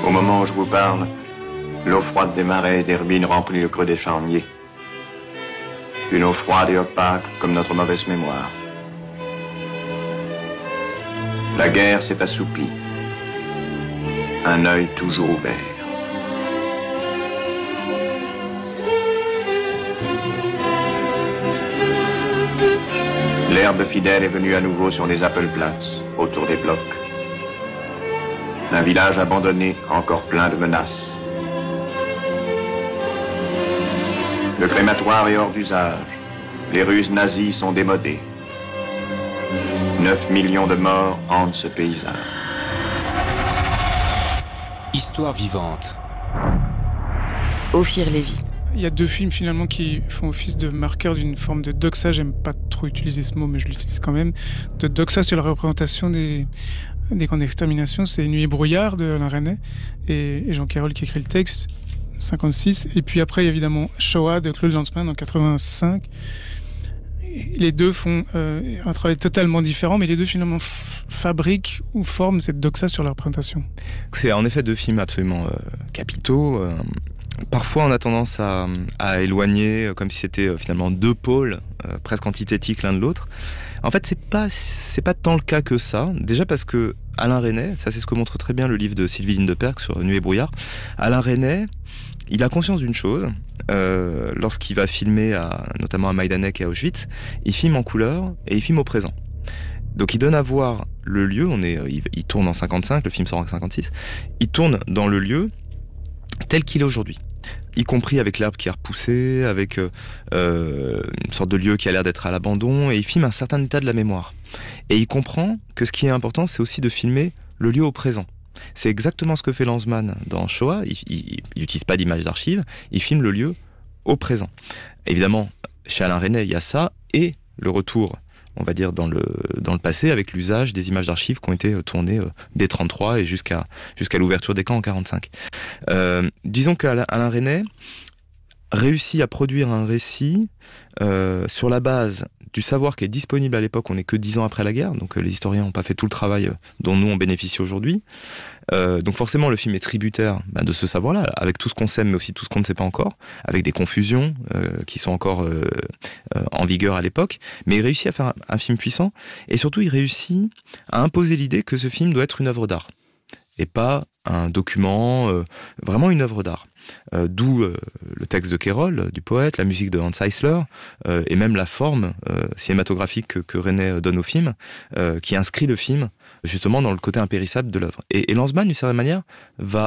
Au moment où je vous parle, l'eau froide des marais et des ruines remplit le creux des charniers. Une eau froide et opaque comme notre mauvaise mémoire. La guerre s'est assouplie. Un œil toujours ouvert. L'herbe fidèle est venue à nouveau sur les Apple Platz, autour des blocs. Un village abandonné, encore plein de menaces. Le crématoire est hors d'usage. Les ruses nazies sont démodées. 9 millions de morts hantent ce paysage. Histoire vivante. Ophir Lévy. Il y a deux films finalement qui font office de marqueur d'une forme de doxa, j'aime pas trop utiliser ce mot mais je l'utilise quand même, de doxa sur la représentation des camps d'extermination. C'est Nuit et brouillard de Alain Resnais et Jean Cairol qui écrit le texte, 56. Et puis après il y a évidemment Shoah de Claude Lanzmann en 85. Et les deux font un travail totalement différent, mais les deux finalement fabriquent ou forment cette doxa sur la représentation. C'est en effet deux films absolument capitaux. Parfois, on a tendance à éloigner, comme si c'était finalement deux pôles presque antithétiques l'un de l'autre. En fait, c'est pas tant le cas que ça. Déjà parce que Alain Resnais, ça c'est ce que montre très bien le livre de Sylvie Vindeperk sur Nuit et brouillard. Alain Resnais, il a conscience d'une chose. Lorsqu'il va filmer, notamment à Majdanek et à Auschwitz, il filme en couleur et il filme au présent. Donc il donne à voir le lieu. Il tourne en 55, le film sort en 56. Il tourne dans le lieu tel qu'il est aujourd'hui, y compris avec l'herbe qui est repoussée, avec une sorte de lieu qui a l'air d'être à l'abandon, et il filme un certain état de la mémoire. Et il comprend que ce qui est important, c'est aussi de filmer le lieu au présent. C'est exactement ce que fait Lanzmann dans Shoah. Il n'utilise pas d'image d'archives, il filme le lieu au présent. Évidemment, chez Alain Resnais, il y a ça, et le retour, on va dire, dans le passé, avec l'usage des images d'archives qui ont été tournées dès 1933 et jusqu'à l'ouverture des camps en 1945. Disons qu'Alain Resnais réussit à produire un récit sur la base du savoir qui est disponible à l'époque. On n'est que 10 ans après la guerre, donc les historiens n'ont pas fait tout le travail dont nous on bénéficie aujourd'hui. Donc forcément le film est tributaire de ce savoir-là, avec tout ce qu'on sait mais aussi tout ce qu'on ne sait pas encore, avec des confusions qui sont encore en vigueur à l'époque, mais il réussit à faire un film puissant, et surtout il réussit à imposer l'idée que ce film doit être une œuvre d'art et pas un document, vraiment une œuvre d'art. D'où le texte de Cairol, du poète, la musique de Hans Eisler, et même la forme cinématographique que Resnais donne au film, qui inscrit le film justement dans le côté impérissable de l'œuvre. Et Lanzmann, d'une certaine manière, va